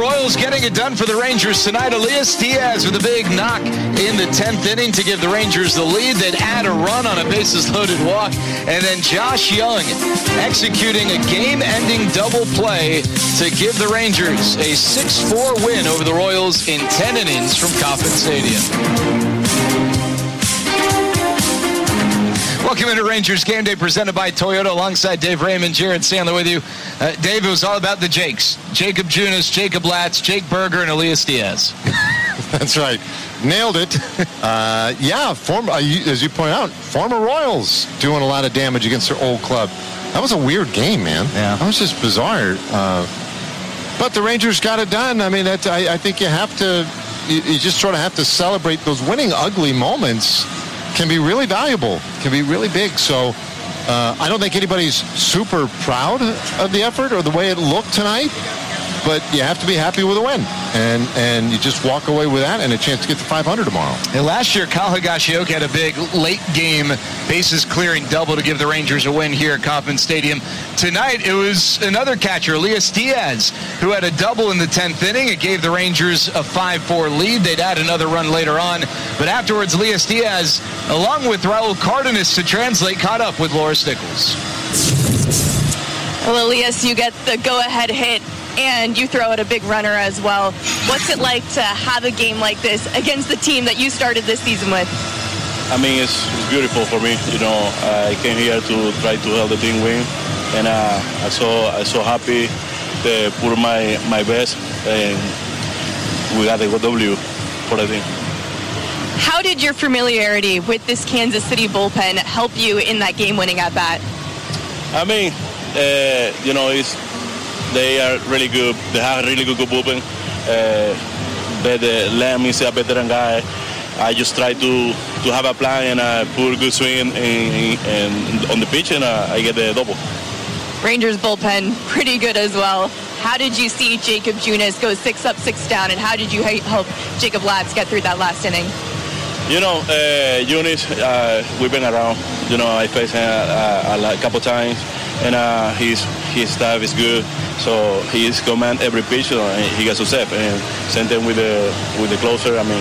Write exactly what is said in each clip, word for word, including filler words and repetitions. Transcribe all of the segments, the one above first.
Royals getting it done for the Rangers tonight. Elias Diaz with a big knock in the tenth inning to give the Rangers the lead. They'd add a run on a bases-loaded walk. And then Josh Young executing a game-ending double play to give the Rangers a six four win over the Royals in ten innings from Kauffman Stadium. Welcome into Rangers Game Day presented by Toyota alongside Dave Raymond, Jared Sandler with you. Uh, Dave, it was all about the Jakes. Jacob Junis, Jacob Latz, Jake Berger, and Elias Diaz. That's right. Nailed it. Uh, yeah, former, uh, you, as you point out, former Royals doing a lot of damage against their old club. That was a weird game, man. Yeah. That was just bizarre. Uh, but the Rangers got it done. I mean, that I, I think you have to, you, you just sort of have to celebrate those winning ugly moments. Can be really valuable, can be really big. So uh, I don't think anybody's super proud of the effort or the way it looked tonight, but you have to be happy with a win. And and you just walk away with that and a chance to get to five hundred tomorrow. And last year, Kyle Higashioka had a big late-game bases-clearing double to give the Rangers a win here at Kauffman Stadium. Tonight, it was another catcher, Elias Diaz, who had a double in the tenth inning. It gave the Rangers a five four lead. They'd add another run later on. But afterwards, Elias Diaz, along with Raul Cardenas to translate, caught up with Loris Nichols. Well, Elias, you get the go-ahead hit, and you throw out a big runner as well. What's it like to have a game like this against the team that you started this season with? I mean, it's, it's beautiful for me. You know, I came here to try to help the team win, and uh, I'm so I'm so happy to put my my best, and we got the W for the team. How did your familiarity with this Kansas City bullpen help you in that game-winning at-bat? I mean, uh, you know, it's. They are really good. They have a really good, good bullpen. Uh, but uh, Lem is a veteran guy. I just try to, to have a plan and uh, put a good swing and, and on the pitch, and uh, I get the double. Rangers bullpen pretty good as well. How did you see Jacob Junis go six up, six down, and how did you help Jacob Latz get through that last inning? You know, uh, Junis, uh, we've been around. You know, I faced him a, a, a couple times, and uh, his his staff is good. So he's command every pitch, and he gets upset. And same thing with the with the closer. I mean,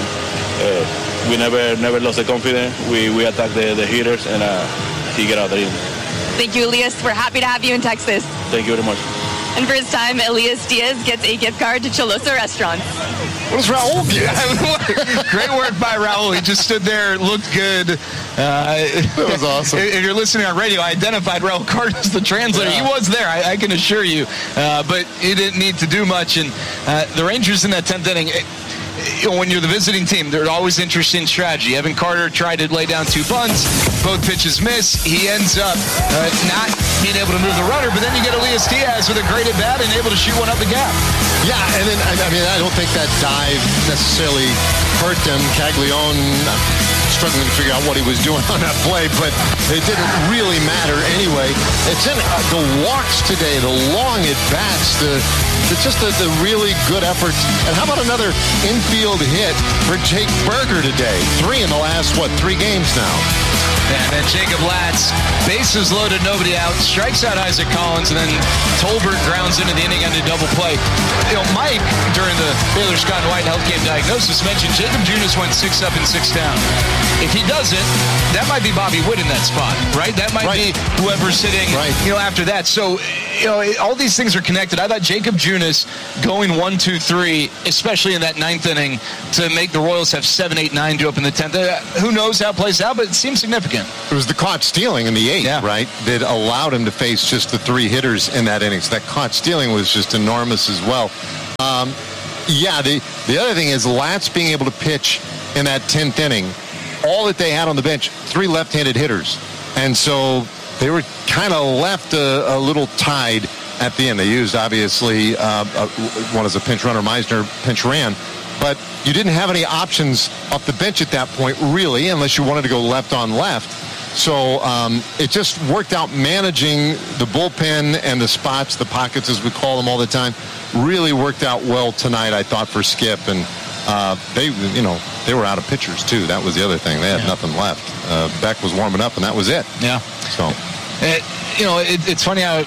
uh, we never never lost the confidence. We we attack the, the hitters, and uh, he get out there. Thank you, Elias. We're happy to have you in Texas. Thank you very much. And for his time, Elias Diaz gets a gift card to Cholosa Restaurants. What does Raul get? Great work by Raul. He just stood there, looked good. Uh, that was awesome. If you're listening on radio, I identified Raul Cardenas, the translator. Yeah. He was there, I, I can assure you. Uh, but he didn't need to do much. And uh, the Rangers in that tenth inning, it, you know, when you're the visiting team, there's always interesting strategy. Evan Carter tried to lay down two bunts. Both pitches miss. He ends up uh, not being able to move the runner, but then you get Elias Diaz with a great at-bat and able to shoot one up the gap. Yeah, and then, I mean, I don't think that dive necessarily hurt them. Caglione, I'm struggling to figure out what he was doing on that play, but it didn't really matter anyway. It's in uh, the walks today, the long at-bats, the, the just the, the really good efforts. And how about another infield hit for Jake Berger today? Three in the last, what, three games now? And then Jacob Latz, bases loaded, nobody out, strikes out Isaac Collins, and then Tolbert grounds into the inning on a double play. You know, Mike, during the Baylor Scott and White health game diagnosis, mentioned Jacob Junis went six up and six down. If he doesn't, that might be Bobby Witt in that spot, right? That might right. be whoever's sitting, right. you know, after that. So, you know, all these things are connected. I thought Jacob Junis going one, two, three, especially in that ninth inning, to make the Royals have seven, eight, nine to open the tenth. Uh, who knows how it plays out, but it seems significant. It was the caught stealing in the eighth, yeah. right, that allowed him to face just the three hitters in that inning. So that caught stealing was just enormous as well. Um, yeah, the, the other thing is Latz being able to pitch in that tenth inning. All that they had on the bench, three left-handed hitters. And so they were kind of left a, a little tied at the end. They used, obviously, uh, uh, one as a pinch runner, Meisner pinch ran. But you didn't have any options off the bench at that point, really, unless you wanted to go left on left. So um, it just worked out managing the bullpen and the spots, the pockets, as we call them all the time. Really worked out well tonight, I thought, for Skip. And uh, they, you know, they were out of pitchers, too. That was the other thing. They had yeah. nothing left. Uh, Beck was warming up, and that was it. Yeah. So, it, you know, it, it's funny how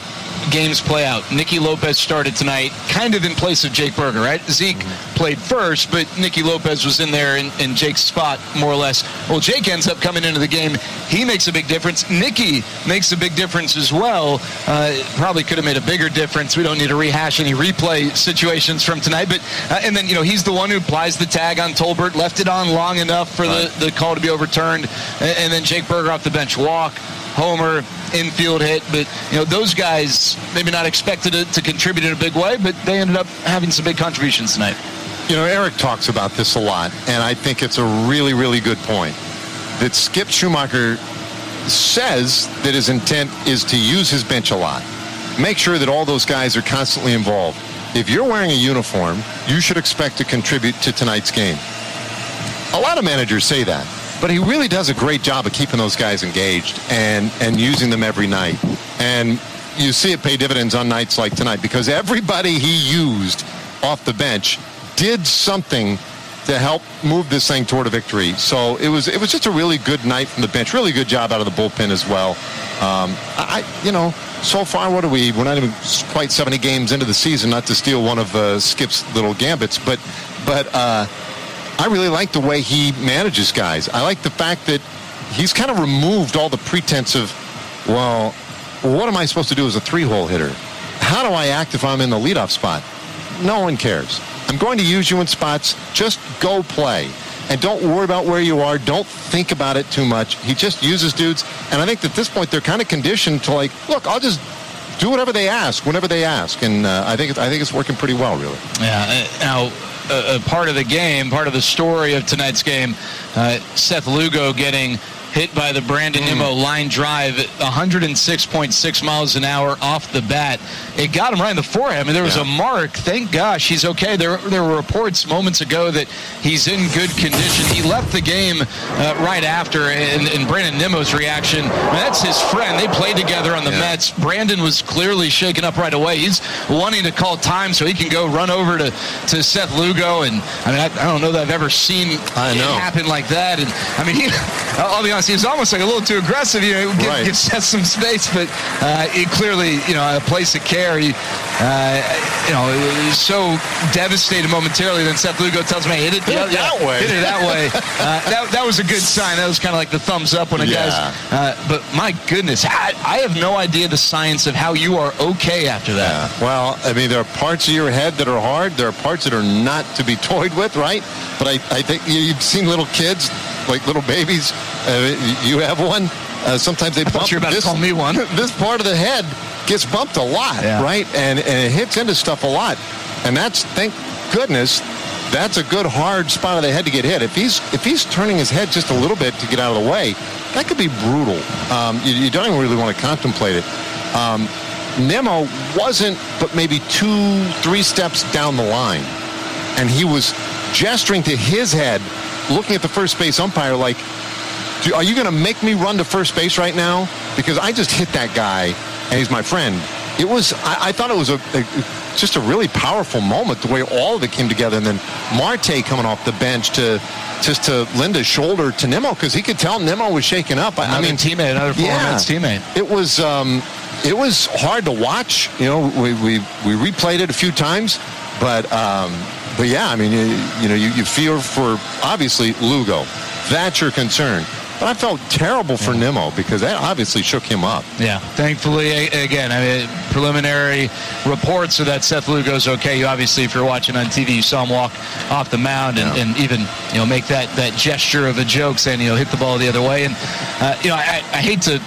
games play out. Nicky Lopez started tonight kind of in place of Jake Burger, right? Zeke played first, but Nicky Lopez was in there in, in Jake's spot, more or less. Well, Jake ends up coming into the game. He makes a big difference. Nicky makes a big difference as well. Uh, probably could have made a bigger difference. We don't need to rehash any replay situations from tonight. But uh, and then, you know, he's the one who applies the tag on Tolbert, left it on long enough for right. the, the call to be overturned. And, and then Jake Burger off the bench walk, homer, infield hit. But, you know, those guys maybe not expected to, to contribute in a big way, but they ended up having some big contributions tonight. You know, Eric talks about this a lot, and I think it's a really, really good point. That Skip Schumacher says that his intent is to use his bench a lot. Make sure that all those guys are constantly involved. If you're wearing a uniform, you should expect to contribute to tonight's game. A lot of managers say that, but he really does a great job of keeping those guys engaged and, and using them every night. And you see it pay dividends on nights like tonight because everybody he used off the bench did something to help move this thing toward a victory. So it was it was just a really good night from the bench. Really good job out of the bullpen as well. Um, I, you know, so far, what are we? We're not even quite seventy games into the season, not to steal one of uh, Skip's little gambits, but but uh, I really like the way he manages guys. I like the fact that he's kind of removed all the pretense of, well, what am I supposed to do as a three-hole hitter? How do I act if I'm in the leadoff spot? No one cares. I'm going to use you in spots. Just go play. And don't worry about where you are. Don't think about it too much. He just uses dudes. And I think at this point, they're kind of conditioned to like, look, I'll just do whatever they ask, whenever they ask. And uh, I think it's, I think it's working pretty well, really. Yeah. Now, a, a part of the game, part of the story of tonight's game, uh, Seth Lugo getting hit by the Brandon mm. Nimmo line drive at one oh six point six miles an hour off the bat. It got him right in the forehead. I mean, there was yeah. a mark. Thank gosh he's okay. There, there were reports moments ago that he's in good condition. He left the game uh, right after, and, and Brandon Nimmo's reaction, I mean, that's his friend. They played together on the yeah. Mets. Brandon was clearly shaken up right away. He's wanting to call time so he can go run over to, to Seth Lugo. And, I mean, I, I don't know that I've ever seen I know. it happen like that. And, I mean, he, I'll be honest, he was almost like a little too aggressive. You know, give, right. give Seth some space, but uh, he clearly, you know, a place of care. He, uh, you know, it was so devastated momentarily. Then Seth Lugo tells me, "Hit it hit yeah, it that yeah, way." Hit it that way. Uh, that that was a good sign. That was kind of like the thumbs up when a yeah. guy's. Uh, but my goodness, I, I have no idea the science of how you are okay after that. Yeah. Well, I mean, there are parts of your head that are hard. There are parts that are not to be toyed with, right? But I, I think you've seen little kids, like little babies. Uh, you have one. Uh, sometimes they I bump. You're about this, to call me one. This part of the head gets bumped a lot, yeah. right? And, and it hits into stuff a lot. And that's, thank goodness, that's a good hard spot of the head to get hit. If he's if he's turning his head just a little bit to get out of the way, that could be brutal. Um, you, you don't even really want to contemplate it. Um, Nimmo wasn't, but maybe two, three steps down the line, and he was gesturing to his head, looking at the first base umpire like, are you going to make me run to first base right now? Because I just hit that guy, and he's my friend. It was, I, I thought it was a, a just a really powerful moment, the way all of it came together. And then Marte coming off the bench to just to lend a shoulder to Nimmo, because he could tell Nimmo was shaken up. Another I mean, teammate, another former yeah, Mets teammate. It was, um, it was hard to watch. You know, we we, we replayed it a few times, but um, but yeah, I mean, you, you know, you, you feel for obviously Lugo. That's your concern. But I felt terrible for yeah. Nimmo because that obviously shook him up. Yeah. Thankfully, again, I mean, preliminary reports are that Seth Lugo's okay. You obviously, if you're watching on T V, you saw him walk off the mound and, yeah. and even, you know, make that, that gesture of a joke saying, you know, hit the ball the other way. And, uh, you know, I, I hate to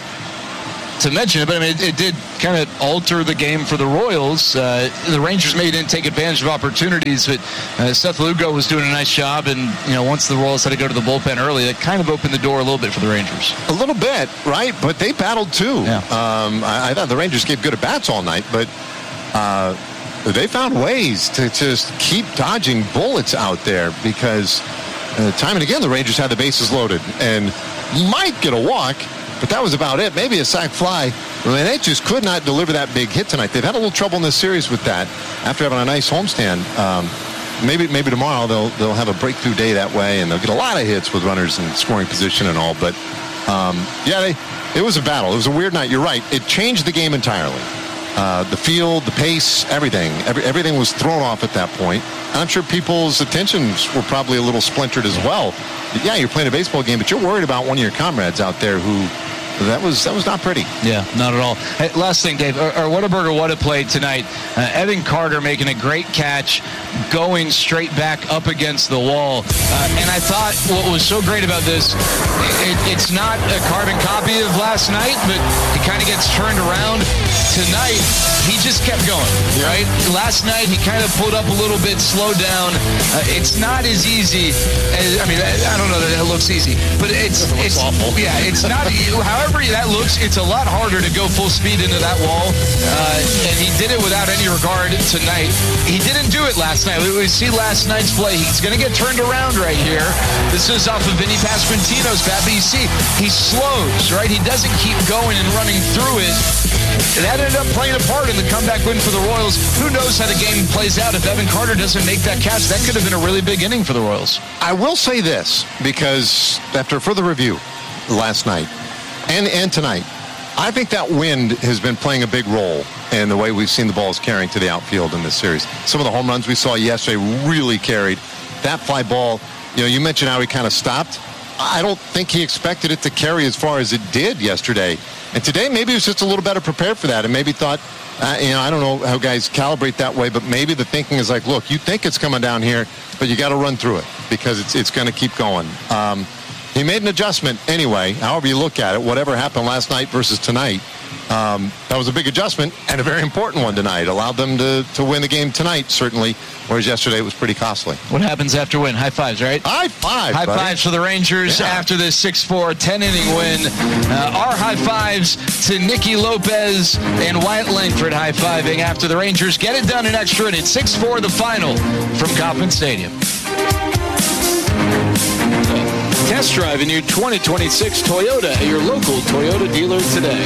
to mention it, but I mean, it, it did kind of alter the game for the Royals. Uh, the Rangers maybe didn't take advantage of opportunities, but uh, Seth Lugo was doing a nice job, and you know, once the Royals had to go to the bullpen early, that kind of opened the door a little bit for the Rangers. A little bit, right? But they battled too. Yeah. Um, I, I thought the Rangers gave good at bats all night, but uh, they found ways to just keep dodging bullets out there because uh, time and again the Rangers had the bases loaded and might get a walk. But that was about it. Maybe a sac fly. I mean, they just could not deliver that big hit tonight. They've had a little trouble in this series with that after having a nice homestand. Um, maybe maybe tomorrow they'll they'll have a breakthrough day that way, and they'll get a lot of hits with runners in scoring position and all. But, um, yeah, they, it was a battle. It was a weird night. You're right. It changed the game entirely. Uh, the field, the pace, everything. Every, everything was thrown off at that point. And I'm sure people's attentions were probably a little splintered as well. But yeah, you're playing a baseball game, but you're worried about one of your comrades out there who that was that was not pretty. Yeah, not at all. Hey, last thing, Dave, or, or Whataburger, what a play tonight. Uh, Evan Carter making a great catch, going straight back up against the wall. Uh, and I thought what was so great about this, it, it's not a carbon copy of last night, but it kind of gets turned around. Tonight, he just kept going, right? Last night, he kind of pulled up a little bit, slowed down. Uh, it's not as easy as, I mean, I, I don't know that it looks easy, but it's, it it's awful. Yeah, it's not, however that looks, it's a lot harder to go full speed into that wall. Uh, and he did it without any regard tonight. He didn't do it last night. We, we see last night's play. He's going to get turned around right here. This is off of Vinny Pasquantino's bat, but you see, he slows, right? He doesn't keep going and running through it. That ended up playing a part in the comeback win for the Royals. Who knows how the game plays out? If Evan Carter doesn't make that catch, that could have been a really big inning for the Royals. I will say this, because after further review last night and, and tonight, I think that wind has been playing a big role in the way we've seen the balls carrying to the outfield in this series. Some of the home runs we saw yesterday really carried. That fly ball, you know, you mentioned how he kind of stopped. I don't think he expected it to carry as far as it did yesterday. And today, maybe he was just a little better prepared for that and maybe thought, uh, you know, I don't know how guys calibrate that way, but maybe the thinking is like, look, you think it's coming down here, but you got to run through it because it's it's going to keep going. Um, he made an adjustment anyway, however you look at it, whatever happened last night versus tonight. Um, that was a big adjustment and a very important one tonight. Allowed them to, to win the game tonight, certainly, whereas yesterday it was pretty costly. What happens after win? High fives, right? High five, High buddy. fives for the Rangers yeah. after this six four, ten-inning win. Uh, our high fives to Nicky Lopez and Wyatt Langford high-fiving after the Rangers get it done in extra innings. six four the final from Kauffman Stadium. Test drive a new twenty twenty-six Toyota at your local Toyota dealer today.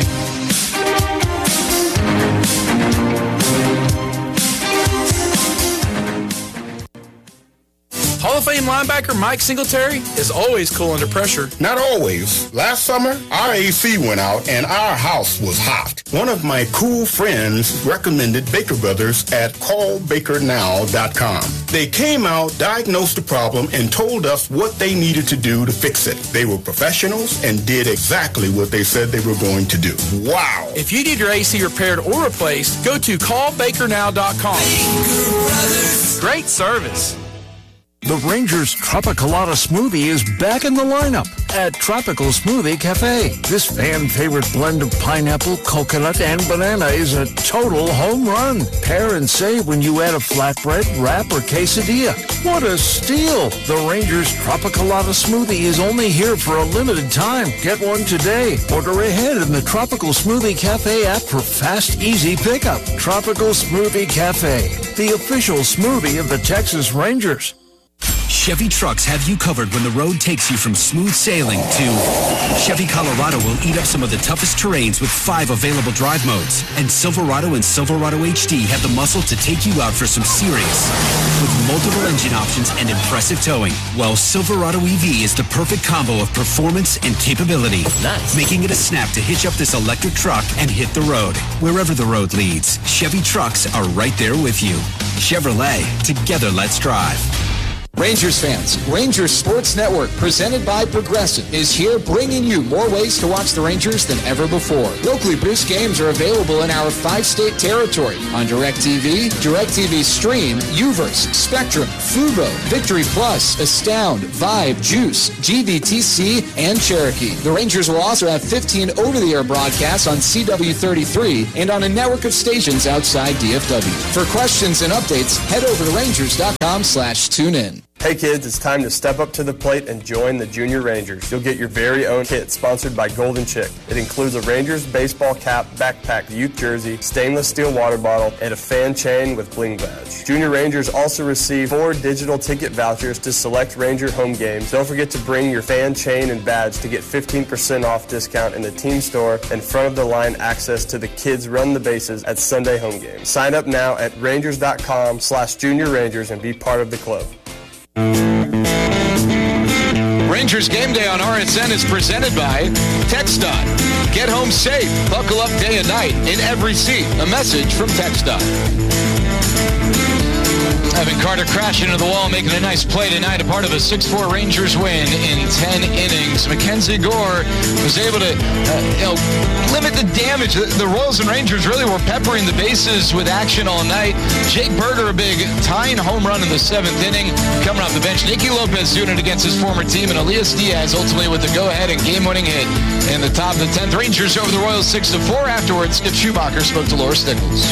Hall of Fame linebacker Mike Singletary is always cool under pressure. Not always. Last summer, our A C went out and our house was hot. One of my cool friends recommended Baker Brothers at call baker now dot com. They came out, diagnosed the problem, and told us what they needed to do to fix it. They were professionals and did exactly what they said they were going to do. Wow. If you need your A C repaired or replaced, go to call baker now dot com. Great service. The Rangers Tropicolata Smoothie is back in the lineup at Tropical Smoothie Cafe. This fan-favorite blend of pineapple, coconut, and banana is a total home run. Pair and save when you add a flatbread, wrap, or quesadilla. What a steal! The Rangers Tropicolata Smoothie is only here for a limited time. Get one today. Order ahead in the Tropical Smoothie Cafe app for fast, easy pickup. Tropical Smoothie Cafe, the official smoothie of the Texas Rangers. Chevy trucks have you covered when the road takes you from smooth sailing to Chevy Colorado will eat up some of the toughest terrains with five available drive modes. And Silverado and Silverado H D have the muscle to take you out for some serious. With multiple engine options and impressive towing, well, Silverado E V is the perfect combo of performance and capability. Nice. Making it a snap to hitch up this electric truck and hit the road. Wherever the road leads, Chevy trucks are right there with you. Chevrolet, together let's drive. Rangers fans, Rangers Sports Network, presented by Progressive, is here bringing you more ways to watch the Rangers than ever before. Locally produced games are available in our five-state territory on DirecTV, DirecTV Stream, Uverse, Spectrum, Fubo, Victory Plus, Astound, Vibe, Juice, G V T C, and Cherokee. The Rangers will also have fifteen over-the-air broadcasts on C W thirty-three and on a network of stations outside D F W. For questions and updates, head over to rangers dot com slash tune in. Hey kids, it's time to step up to the plate and join the Junior Rangers. You'll get your very own kit sponsored by Golden Chick. It includes a Rangers baseball cap, backpack, youth jersey, stainless steel water bottle, and a fan chain with bling badge. Junior Rangers also receive four digital ticket vouchers to select Ranger home games. Don't forget to bring your fan chain and badge to get fifteen percent off discount in the team store and front of the line access to the Kids Run the Bases at Sunday home games. Sign up now at rangers dot com slash junior rangers and be part of the club. Rangers Rangers Game Day on R S N is presented by TxDOT. Get home safe. Buckle up day and night in every seat. A message from TxDOT. Evan Carter crashing into the wall, making a nice play tonight, a part of a six four Rangers win in ten innings. Mackenzie Gore was able to uh, you know, limit the damage. The, the Royals and Rangers really were peppering the bases with action all night. Jake Berger, a big tying home run in the seventh inning. Coming off the bench, Nicky Lopez doing it against his former team, and Elias Diaz ultimately with the go-ahead and game-winning hit in the top of the tenth. Rangers over the Royals six to four. Afterwards, Skip Schumacher spoke to Laura Stickles.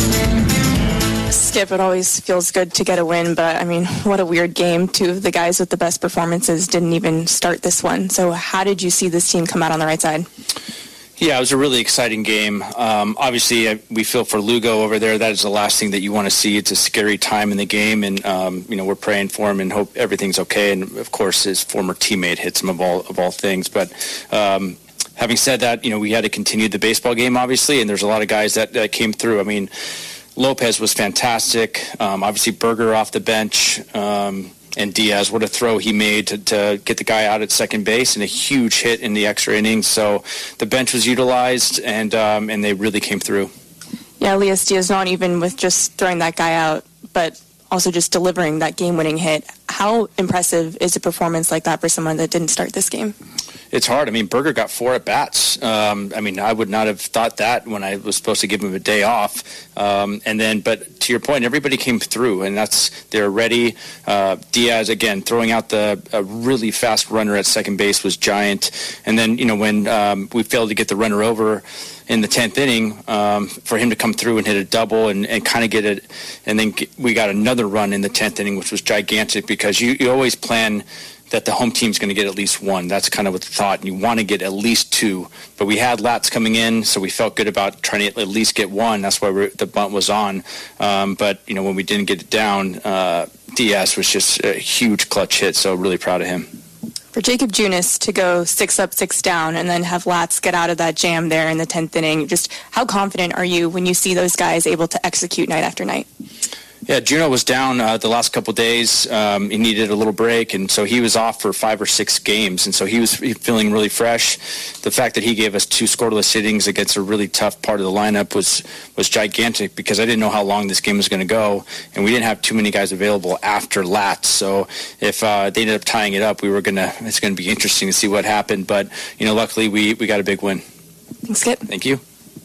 Skip, it always feels good to get a win, but I mean, what a weird game. Two of the guys with the best performances didn't even start this one. So how did you see this team come out on the right side? Yeah, it was a really exciting game. Um, obviously, I, we feel for Lugo over there. That is the last thing that you want to see. It's a scary time in the game, and um, you know we're praying for him and hope everything's okay. And of course, his former teammate hits him of all of all things. But um, having said that, you know we had to continue the baseball game, obviously, and there's a lot of guys that, that came through. I mean, Lopez was fantastic. Um, obviously, Berger off the bench. Um, And Diaz, what a throw he made to, to get the guy out at second base, and a huge hit in the extra innings. So the bench was utilized, and um, and they really came through. Yeah, Elias Diaz, not even with just throwing that guy out, but also just delivering that game-winning hit. How impressive is a performance like that for someone that didn't start this game? It's hard. I mean, Berger got four at-bats. Um, I mean, I would not have thought that when I was supposed to give him a day off. Um, and then, but to your point, everybody came through, and that's they're ready. Uh, Diaz, again, throwing out the a really fast runner at second base was giant. And then, you know, when um, we failed to get the runner over in the tenth inning, um, for him to come through and hit a double and, and kind of get it, and then get, we got another run in the tenth inning, which was gigantic because you, you always plan that the home team's going to get at least one. That's kind of what the thought. And you want to get at least two. But we had Latz coming in, so we felt good about trying to at least get one. That's why we're, the bunt was on. Um, but, you know, when we didn't get it down, uh, Diaz was just a huge clutch hit, so really proud of him. For Jacob Junis to go six up, six down, and then have Latz get out of that jam there in the tenth inning, just how confident are you when you see those guys able to execute night after night? Yeah, Juno was down uh, the last couple of days. Um, he needed a little break, and so he was off for five or six games, and so he was feeling really fresh. The fact that he gave us two scoreless innings against a really tough part of the lineup was was gigantic because I didn't know how long this game was going to go, and we didn't have too many guys available after Latz. So if uh, they ended up tying it up, we were gonna. It's going to be interesting to see what happened. But you know, luckily we we got a big win. Thanks, Skip. Thank you.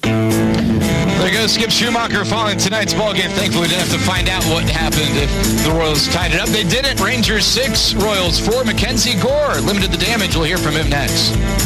There goes Skip Schumacher following tonight's ballgame. Thankfully, we didn't have to find out what happened if the Royals tied it up. They didn't. Rangers six, Royals four. Mackenzie Gore limited the damage. We'll hear from him next.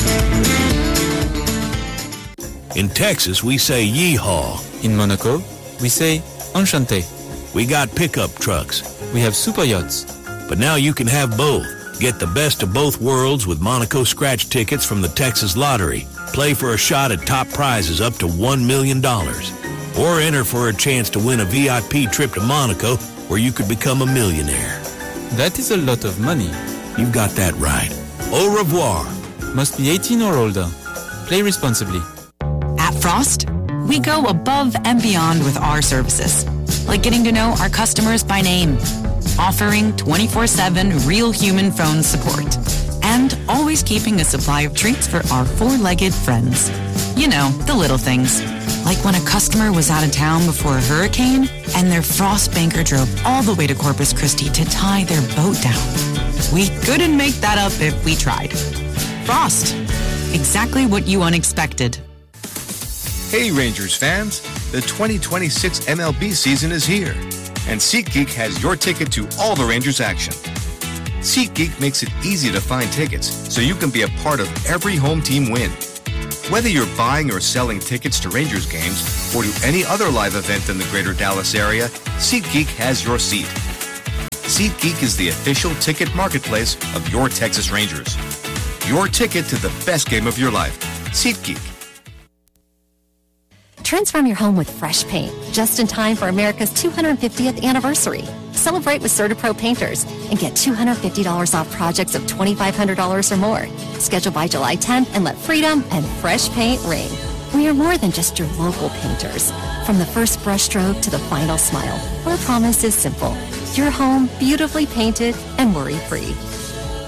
In Texas, we say yeehaw. In Monaco, we say enchanté. We got pickup trucks. We have super yachts. But now you can have both. Get the best of both worlds with Monaco scratch tickets from the Texas Lottery. Play for a shot at top prizes up to one million dollars. Or enter for a chance to win a V I P trip to Monaco where you could become a millionaire. That is a lot of money. You got that right. Au revoir. Must be eighteen or older. Play responsibly. At Frost, we go above and beyond with our services. Like getting to know our customers by name. Offering twenty-four seven real human phone support. And always keeping a supply of treats for our four-legged friends. You know, the little things. Like when a customer was out of town before a hurricane, and their Frost banker drove all the way to Corpus Christi to tie their boat down. We couldn't make that up if we tried. Frost. Exactly what you unexpected. Hey Rangers fans, the twenty twenty-six M L B season is here, and SeatGeek has your ticket to all the Rangers action. SeatGeek makes it easy to find tickets so you can be a part of every home team win. Whether you're buying or selling tickets to Rangers games or to any other live event in the greater Dallas area, SeatGeek has your seat. SeatGeek is the official ticket marketplace of your Texas Rangers. Your ticket to the best game of your life. SeatGeek. Transform your home with fresh paint, just in time for America's two hundred fiftieth anniversary. Celebrate with CertaPro Painters and get two hundred fifty dollars off projects of twenty-five hundred dollars or more. Schedule by July tenth and let freedom and fresh paint ring. We are more than just your local painters. From the first brushstroke to the final smile, our promise is simple. Your home beautifully painted and worry-free.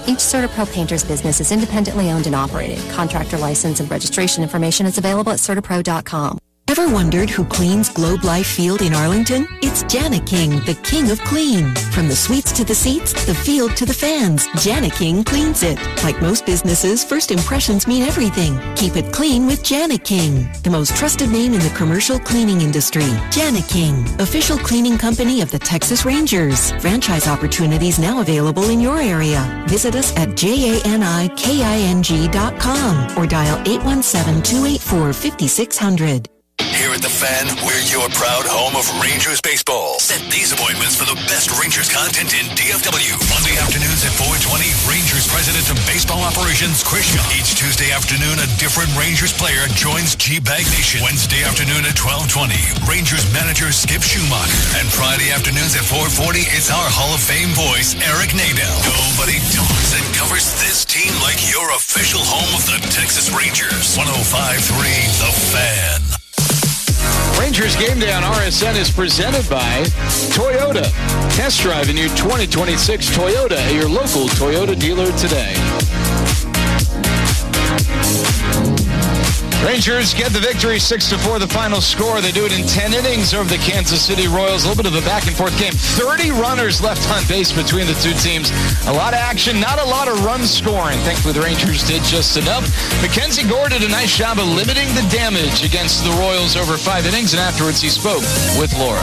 Each CertaPro Painters business is independently owned and operated. Contractor license and registration information is available at Certapro dot com. Ever wondered who cleans Globe Life Field in Arlington? It's Jana King, the king of clean. From the suites to the seats, the field to the fans, Jana King cleans it. Like most businesses, first impressions mean everything. Keep it clean with Jana King, the most trusted name in the commercial cleaning industry. Jana King, official cleaning company of the Texas Rangers. Franchise opportunities now available in your area. Visit us at J A N I K I N G dot com or dial eight one seven, two eight four, five six zero zero. Here at The Fan, we're your proud home of Rangers baseball. Set these appointments for the best Rangers content in D F W. Monday afternoons at four twenty, Rangers President of Baseball Operations, Chris Young. Each Tuesday afternoon, a different Rangers player joins G-Bag Nation. Wednesday afternoon at twelve twenty, Rangers manager Skip Schumacher. And Friday afternoons at four forty, it's our Hall of Fame voice, Eric Nadel. Nobody talks and covers this team like your official home of the Texas Rangers. one oh five point three The Fan. Rangers Game Day on R S N is presented by Toyota. Test drive a new twenty twenty-six Toyota at your local Toyota dealer today. Rangers get the victory, six to four, the final score. They do it in ten innings over the Kansas City Royals. A little bit of a back-and-forth game. thirty runners left on base between the two teams. A lot of action, not a lot of run scoring. Thankfully, the Rangers did just enough. Mackenzie Gore did a nice job of limiting the damage against the Royals over five innings, and afterwards he spoke with Laura.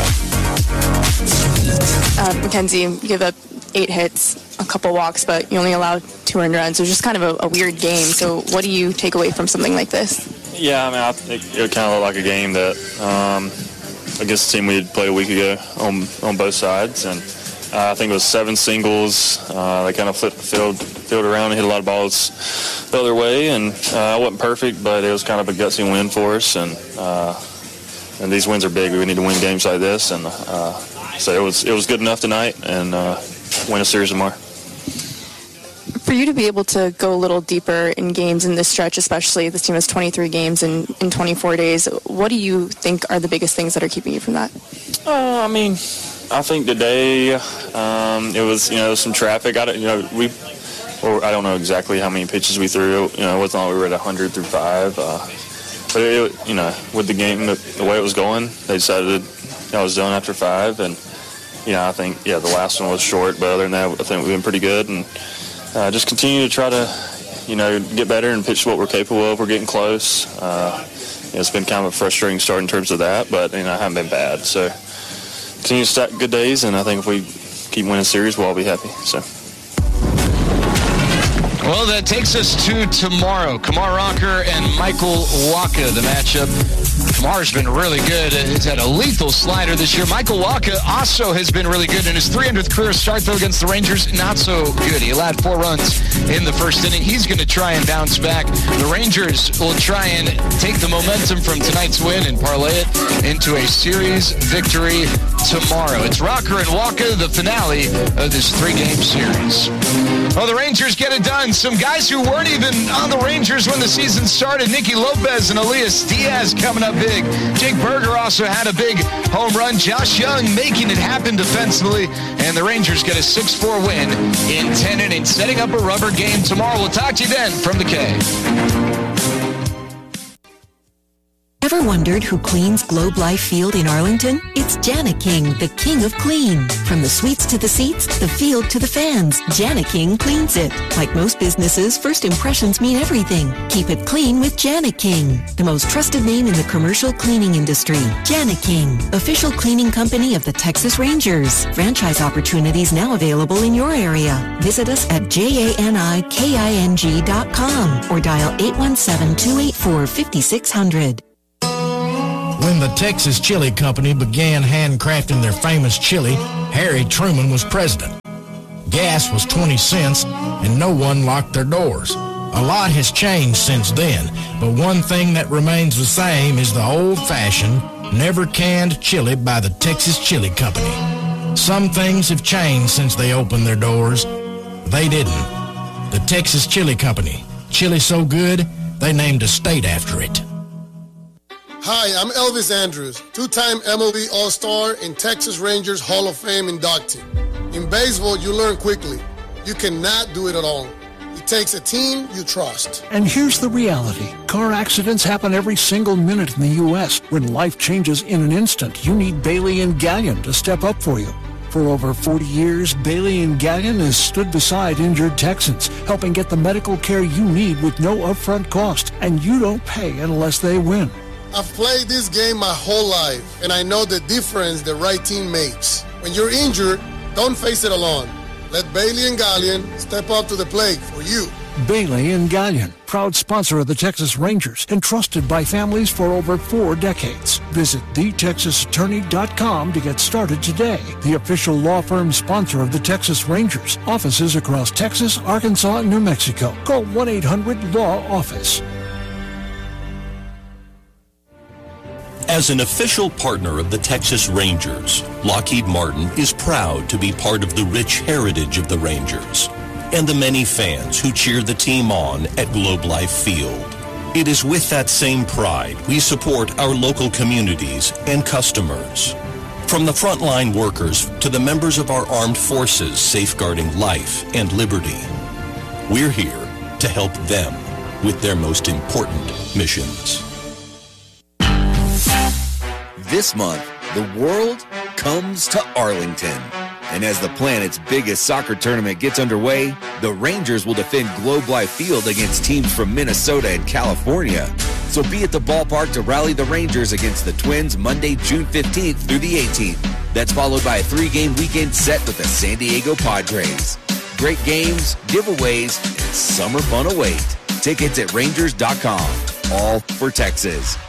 Uh, Mackenzie, you give up eight hits, a couple walks, but you only allowed two earned runs. It was just kind of a, a weird game. So what do you take away from something like this? Yeah, I mean, I think it kind of looked like a game that um, against the team we had played a week ago on on both sides, and uh, I think it was seven singles. Uh, they kind of flipped the field, field around and hit a lot of balls the other way, and uh, it wasn't perfect, but it was kind of a gutsy win for us, and uh, and these wins are big. We need to win games like this, and uh, so it was it was good enough tonight, and uh, win a series tomorrow. For you to be able to go a little deeper in games in this stretch, especially this team has twenty-three games in, in twenty-four days, what do you think are the biggest things that are keeping you from that? Uh, I mean, I think today um, it was, you know, some traffic. I don't, you know, we, or I don't know exactly how many pitches we threw. You know, it wasn't like we were at one hundred through five. Uh, but, it, you know, with the game, the, the way it was going, they decided I was done after five. And, you know, I think, yeah, the last one was short. But other than that, I think we've been pretty good. And uh, just continue to try to, you know, get better and pitch what we're capable of. We're getting close. Uh, you know, it's been kind of a frustrating start in terms of that. But, you know, I haven't been bad. So continue to stack good days. And I think if we keep winning series, we'll all be happy. So. Well, that takes us to tomorrow. Kumar Rocker and Michael Wacha, the matchup. Kumar's been really good. He's had a lethal slider this year. Michael Wacha also has been really good in his three hundredth career start, though, against the Rangers. Not so good. He allowed four runs in the first inning. He's going to try and bounce back. The Rangers will try and take the momentum from tonight's win and parlay it into a series victory tomorrow. It's Rocker and Wacha, the finale of this three-game series. Well, the Rangers get it done. Some guys who weren't even on the Rangers when the season started, Nicky Lopez and Elias Diaz coming up big. Jake Berger also had a big home run. Josh Young making it happen defensively. And the Rangers get a six four win in ten innings, setting up a rubber game tomorrow. We'll talk to you then from the K. Ever wondered who cleans Globe Life Field in Arlington? It's Jana King, the king of clean. From the suites to the seats, the field to the fans, Jana King cleans it. Like most businesses, first impressions mean everything. Keep it clean with Jana King, the most trusted name in the commercial cleaning industry. Jana King, official cleaning company of the Texas Rangers. Franchise opportunities now available in your area. Visit us at J A N I K I N G dot com or dial eight one seven, two eight four, five six zero zero. When the Texas Chili Company began handcrafting their famous chili, Harry Truman was president. Gas was twenty cents, and no one locked their doors. A lot has changed since then, but one thing that remains the same is the old-fashioned, never-canned chili by the Texas Chili Company. Some things have changed since they opened their doors. They didn't. The Texas Chili Company. Chili so good, they named a state after it. Hi, I'm Elvis Andrews, two-time M L B All-Star and Texas Rangers Hall of Fame inductee. In baseball, you learn quickly. You cannot do it alone. It takes a team you trust. And here's the reality. Car accidents happen every single minute in the U S When life changes in an instant, you need Bailey and Gallion to step up for you. For over forty years, Bailey and Gallion has stood beside injured Texans, helping get the medical care you need with no upfront cost, and you don't pay unless they win. I've played this game my whole life, and I know the difference the right team makes. When you're injured, don't face it alone. Let Bailey and Gallion step up to the plate for you. Bailey and Gallion, proud sponsor of the Texas Rangers and trusted by families for over four decades. Visit the texas attorney dot com to get started today. The official law firm sponsor of the Texas Rangers. Offices across Texas, Arkansas, and New Mexico. Call one eight hundred law office. As an official partner of the Texas Rangers, Lockheed Martin is proud to be part of the rich heritage of the Rangers and the many fans who cheer the team on at Globe Life Field. It is with that same pride we support our local communities and customers. From the frontline workers to the members of our armed forces safeguarding life and liberty, we're here to help them with their most important missions. This month, the world comes to Arlington. And as the planet's biggest soccer tournament gets underway, the Rangers will defend Globe Life Field against teams from Minnesota and California. So be at the ballpark to rally the Rangers against the Twins Monday, June fifteenth through the eighteenth. That's followed by a three-game weekend set with the San Diego Padres. Great games, giveaways, and summer fun await. Tickets at rangers dot com. All for Texas.